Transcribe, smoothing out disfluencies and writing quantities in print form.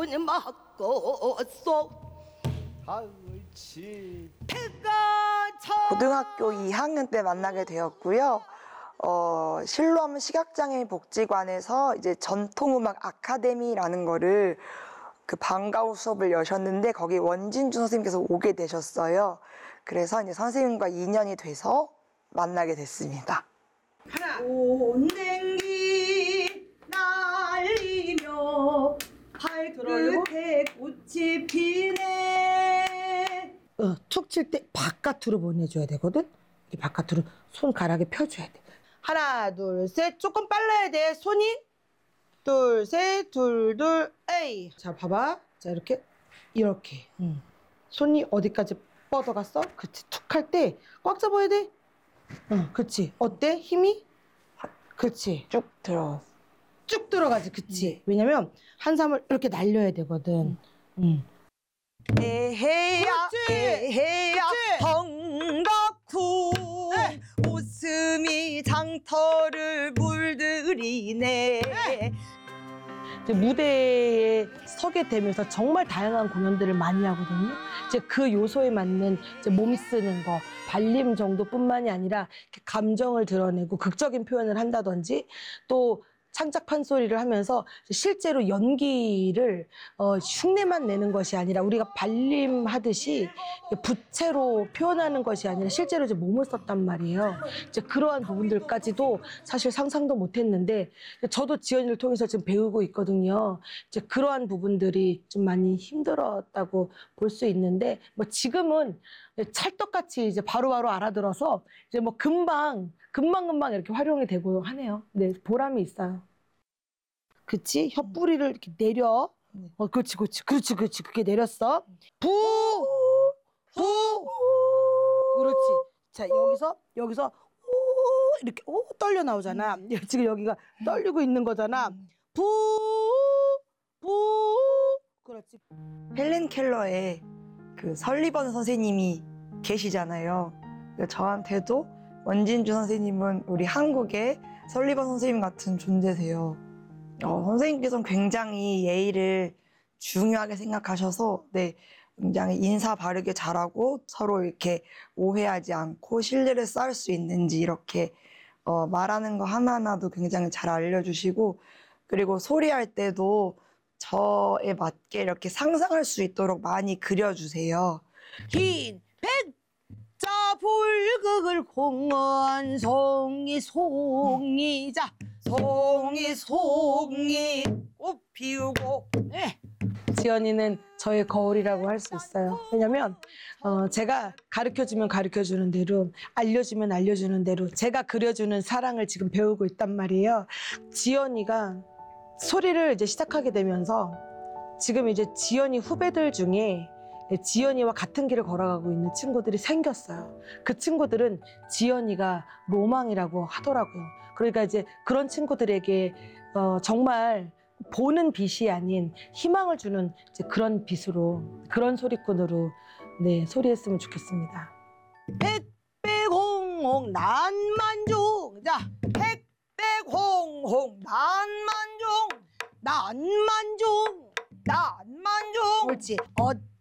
손이 맞고 쏙 고등학교 2학년 때 만나게 되었고요. 실로암 시각장애인 복지관에서 이제 전통음악 아카데미라는 거를 그 방과후 수업을 여셨는데 거기 원진주 선생님께서 오게 되셨어요. 그래서 이제 선생님과 인연이 돼서 만나게 됐습니다. 온냉기 날리며 발끝에 꽃이 피네. 툭 칠 때 바깥으로 보내줘야 되거든. 이렇게 바깥으로 손가락에 펴줘야 돼. 하나, 둘, 셋. 조금 빨라야 돼. 손이. 둘, 셋, 둘, 둘, 에이. 자, 봐봐. 자, 이렇게. 손이 어디까지 뻗어갔어? 그치. 툭 할 때 꽉 잡아야 돼. 그치. 어때? 힘이? 그치. 쭉 들어. 쭉 들어가지. 그치. 왜냐면 한삼을 이렇게 날려야 되거든. 에헤야 그렇지. 에헤야 그렇지. 헝덕쿵 웃음이 장터를 물들이네. 이제 무대에 서게 되면서 정말 다양한 공연들을 많이 하거든요. 이제 그 요소에 맞는 이제 몸 쓰는 거, 발림 정도뿐만이 아니라 이렇게 감정을 드러내고 극적인 표현을 한다든지 또 창작 판소리를 하면서 실제로 연기를 흉내만 내는 것이 아니라 우리가 발림하듯이 부채로 표현하는 것이 아니라 실제로 이제 몸을 썼단 말이에요. 이제 그러한 부분들까지도 사실 상상도 못했는데 저도 지연이를 통해서 지금 배우고 있거든요. 이제 그러한 부분들이 좀 많이 힘들었다고 볼 수 있는데 뭐 지금은 찰떡같이 이제 바로바로 알아들어서 이제 뭐 금방 이렇게 활용이 되고 하네요. 네, 보람이 있어요. 그치? 혀뿌리를 이렇게 내려. 그렇지. 그렇게 내렸어. 부! 그렇지. 자, 여기서 우! 이렇게 떨려 나오잖아. 지금 여기가 떨리고 있는 거잖아. 부! 그렇지. 헬렌 켈러의 그 설리번 선생님이 계시잖아요. 저한테도 원진주 선생님은 우리 한국의 설리번 선생님 같은 존재세요. 선생님께서는 굉장히 예의를 중요하게 생각하셔서 굉장히 인사 바르게 잘하고 서로 이렇게 오해하지 않고 신뢰를 쌓을 수 있는지 이렇게 말하는 거 하나하나도 굉장히 잘 알려주시고 그리고 소리할 때도 저에 맞게 이렇게 상상할 수 있도록 많이 그려주세요. 흰 백자 불극을 공원 송이자 송이 꽃 피우고. 지연이는 저의 거울이라고 할 수 있어요. 왜냐면 제가 가르쳐주면 가르쳐주는 대로 알려주면 알려주는 대로 제가 그려주는 사랑을 지금 배우고 있단 말이에요. 지연이가 소리를 이제 시작하게 되면서 지금 이제 지연이 후배들 중에 지연이와 같은 길을 걸어가고 있는 친구들이 생겼어요. 그 친구들은 지연이가 로망이라고 하더라고요. 그러니까 이제 그런 친구들에게 정말 보는 빛이 아닌 희망을 주는 이제 그런 빛으로, 그런 소리꾼으로 소리했으면 좋겠습니다. 백백홍홍 난만종. 자, 백백홍홍 난만종. 옳지.